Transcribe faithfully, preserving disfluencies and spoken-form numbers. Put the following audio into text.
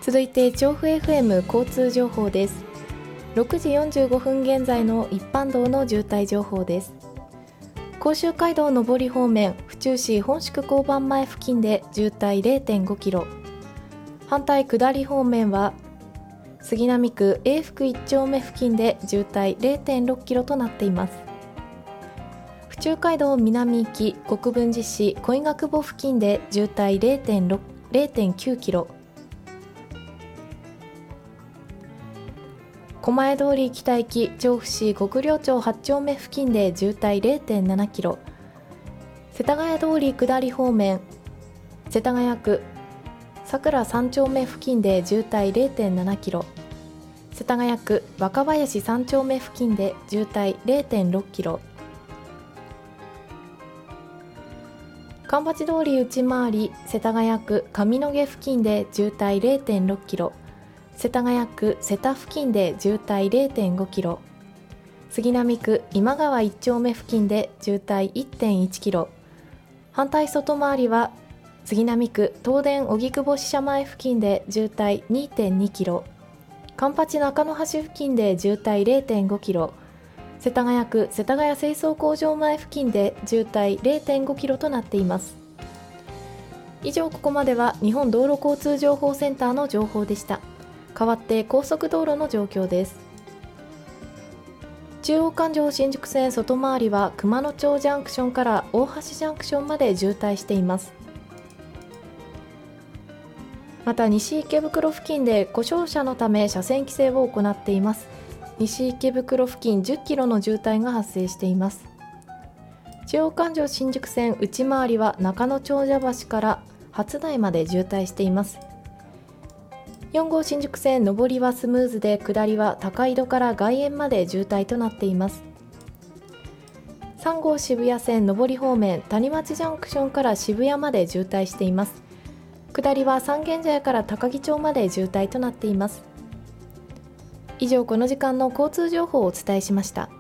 続いて調布 エフエム 交通情報です。ろくじよんじゅうごふん現在の一般道の渋滞情報です。甲州街道上り方面、府中市本宿交番前付近で渋滞 れいてんごキロ、反対下り方面は杉並区永福いち丁目付近で渋滞 れいてんろっキロとなっています。府中街道南行き国分寺市恋ヶ久保付近で渋滞 れいてんきゅうキロ、狛江通り北行き調布市国領町はち丁目付近で渋滞 れいてんななキロ、世田谷通り下り方面世田谷区桜さん丁目付近で渋滞 れいてんななキロ、世田谷区若林さん丁目付近で渋滞 れいてんろっキロ、関八通り内回り世田谷区上野毛付近で渋滞 れいてんろっキロ、世田谷区瀬田付近で渋滞 れいてんごキロ、杉並区今川いち丁目付近で渋滞 いってんいちキロ、反対外回りは杉並区東電荻窪支社前付近で渋滞 にてんにキロ、環八中野橋付近で渋滞 れいてんごキロ、世田谷区世田谷清掃工場前付近で渋滞 れいてんごキロとなっています。以上、ここまでは日本道路交通情報センターの情報でした。代わって高速道路の状況です。中央環状新宿線外回りは熊野町ジャンクションから大橋ジャンクションまで渋滞しています。また西池袋付近で故障車のため車線規制を行っています。西池袋付近じゅっキロの渋滞が発生しています。中央環状新宿線内回りは中野長者橋から初台まで渋滞しています。よん号新宿線上りはスムーズで下りは高井戸から外苑まで渋滞となっています。さん号渋谷線上り方面谷町ジャンクションから渋谷まで渋滞しています。下りは三軒茶屋から高木町まで渋滞となっています。以上、この時間の交通情報をお伝えしました。